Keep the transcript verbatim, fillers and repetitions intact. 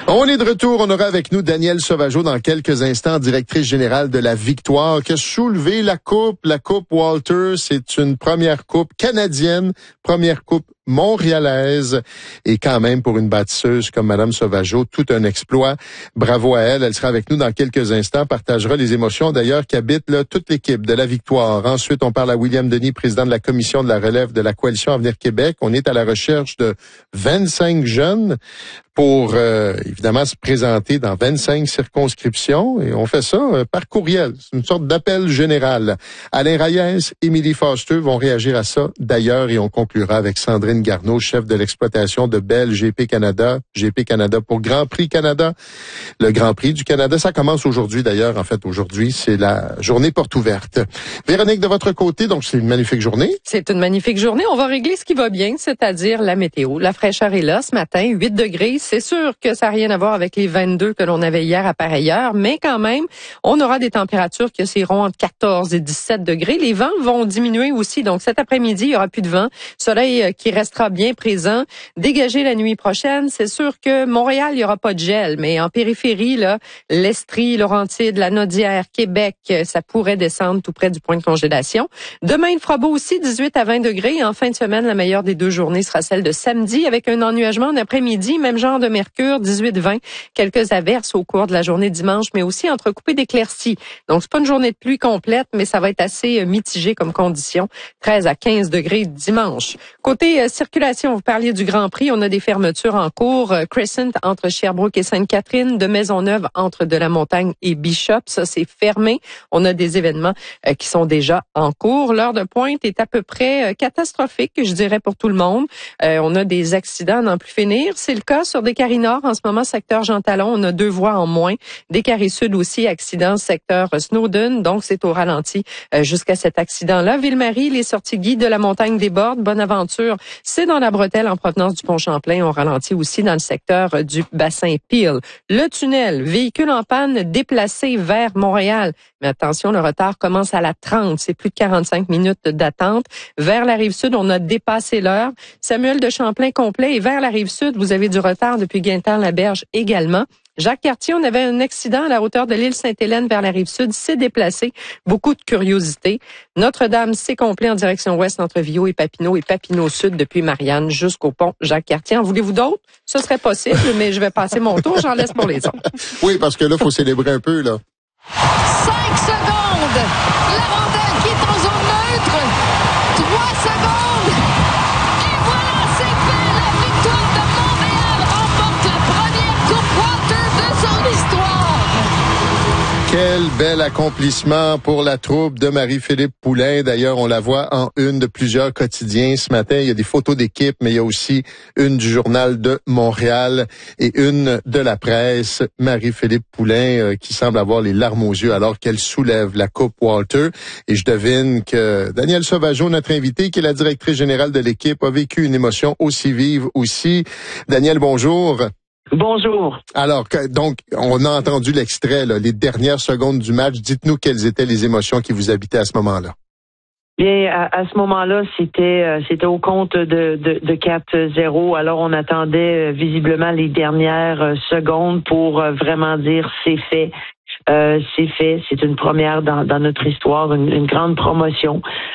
On est de retour. On aura avec nous Danielle Sauvageau dans quelques instants, directrice générale de la Victoire, qui a soulevé la coupe. La coupe Walter, c'est une première coupe canadienne, première coupe montréalaise. Et quand même, pour une bâtisseuse comme Madame Sauvageau, tout un exploit. Bravo à elle. Elle sera avec nous dans quelques instants, partagera les émotions d'ailleurs qui habitent là, toute l'équipe de la Victoire. Ensuite, on parle à William Denis, président de la commission de la relève de la Coalition Avenir Québec. On est à la recherche de vingt-cinq jeunes pour euh, évidemment se présenter dans vingt-cinq circonscriptions, et on fait ça euh, par courriel. C'est une sorte d'appel général. Alain Reyes, Émilie Foster vont réagir à ça d'ailleurs, et on conclura avec Sandrine Garneau, chef de l'exploitation de Bell G P Canada, G P Canada pour Grand Prix Canada. Le Grand Prix du Canada, ça commence aujourd'hui d'ailleurs. En fait, aujourd'hui, c'est la journée porte ouverte. Véronique, de votre côté, donc c'est une magnifique journée. C'est une magnifique journée. On va régler ce qui va bien, c'est-à-dire la météo. La fraîcheur est là ce matin, huit degrés. C'est sûr que ça n'a rien à voir avec les vingt-deux que l'on avait hier à pareille heure, mais quand même, on aura des températures qui oscilleront entre quatorze et dix-sept degrés. Les vents vont diminuer aussi, donc cet après-midi, il n'y aura plus de vent. Soleil qui restera bien présent. Dégagé la nuit prochaine, c'est sûr que Montréal, il n'y aura pas de gel, mais en périphérie, là, l'Estrie, Laurentide, la Naudière, Québec, ça pourrait descendre tout près du point de congélation. Demain, il fera beau aussi, dix-huit à vingt degrés. En fin de semaine, la meilleure des deux journées sera celle de samedi, avec un ennuagement en après-midi, même genre de mercure, dix-huit vingt. Quelques averses au cours de la journée dimanche, mais aussi entrecoupées d'éclaircies. Donc, c'est pas une journée de pluie complète, mais ça va être assez mitigé comme condition. treize à quinze degrés dimanche. Côté euh, circulation, vous parliez du Grand Prix. On a des fermetures en cours. Euh, Crescent entre Sherbrooke et Sainte-Catherine, de Maisonneuve entre De-la-Montagne et Bishop. Ça, c'est fermé. On a des événements euh, qui sont déjà en cours. L'heure de pointe est à peu près euh, catastrophique, je dirais, pour tout le monde. Euh, on a des accidents à n'en plus finir. C'est le cas sur Descaries Nord. En ce moment, secteur Jean Talon, on a deux voies en moins. Descaries Sud aussi, accident secteur Snowden. Donc, c'est au ralenti euh, jusqu'à cet accident-là. Ville-Marie, les sorties Guy de la Montagne débordent. Bonaventure, c'est dans la bretelle en provenance du Pont-Champlain. On ralentit aussi dans le secteur euh, du bassin Peel. Le tunnel, véhicule en panne déplacé vers Montréal. Mais attention, le retard commence à la trente. C'est plus de quarante-cinq minutes d'attente. Vers la Rive-Sud, on a dépassé l'heure. Samuel de Champlain complet. Et vers la Rive-Sud, vous avez du retard depuis Guintan-la-Berge également. Jacques-Cartier, on avait un accident à la hauteur de l'île Sainte-Hélène vers la Rive-Sud. C'est déplacé. Beaucoup de curiosité. Notre-Dame, c'est complet en direction ouest entre Viau et Papineau et Papineau-Sud depuis Marianne jusqu'au pont Jacques-Cartier. En voulez-vous d'autres? Ce serait possible, mais je vais passer mon tour. J'en laisse pour les autres. Oui, parce que là, il faut célébrer un peu, là. Cinq secondes. La rondelle qui est en zone neutre. Trois secondes. Et voilà, c'est fait. La victoire de Montréal remporte la première Coupe Walter de son histoire. Quel bel accomplissement pour la troupe de Marie-Philippe Poulin. D'ailleurs, on la voit en une de plusieurs quotidiens ce matin. Il y a des photos d'équipe, mais il y a aussi une du Journal de Montréal et une de la presse. Marie-Philippe Poulin euh, qui semble avoir les larmes aux yeux alors qu'elle soulève la Coupe Walter. Et je devine que Danielle Sauvageau, notre invitée, qui est la directrice générale de l'équipe, a vécu une émotion aussi vive aussi. Danielle, bonjour. Bonjour. Alors, donc, on a entendu l'extrait, là, les dernières secondes du match. Dites-nous quelles étaient les émotions qui vous habitaient à ce moment-là. Bien, à, à ce moment-là, c'était euh, c'était au compte de, de, de quatre zéro. Alors, on attendait euh, visiblement les dernières euh, secondes pour euh, vraiment dire c'est fait. Euh, c'est fait. C'est une première dans, dans notre histoire, une, une grande promotion.